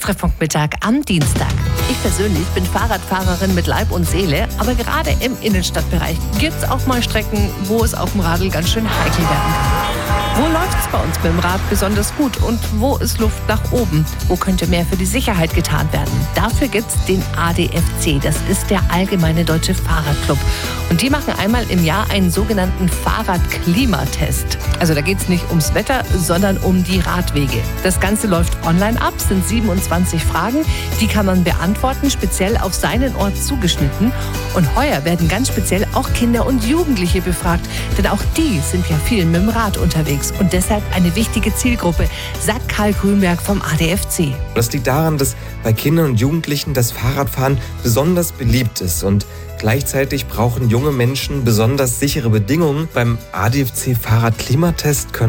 Treffpunktmittag am Dienstag. Ich persönlich bin Fahrradfahrerin mit Leib und Seele, aber gerade im Innenstadtbereich gibt es auch mal Strecken, wo es auf dem Radl ganz schön heikel werden kann. Wo läuft es bei uns mit dem Rad besonders gut und wo ist Luft nach oben? Wo könnte mehr für die Sicherheit getan werden? Dafür gibt es den ADFC, das ist der Allgemeine Deutsche Fahrradclub. Und die machen einmal im Jahr einen sogenannten Fahrradklimatest. Also da geht es nicht ums Wetter, sondern um die Radwege. Das Ganze läuft online ab, sind 27 Fragen, die kann man beantworten, speziell auf seinen Ort zugeschnitten. Und heuer werden ganz speziell auch Kinder und Jugendliche befragt, denn auch die sind ja viel mit dem Rad unterwegs und deshalb eine wichtige Zielgruppe, sagt Karl Grünberg vom ADFC. Das liegt daran, dass bei Kindern und Jugendlichen das Fahrradfahren besonders beliebt ist und gleichzeitig brauchen junge Menschen besonders sichere Bedingungen. Beim ADFC Fahrradklimatest können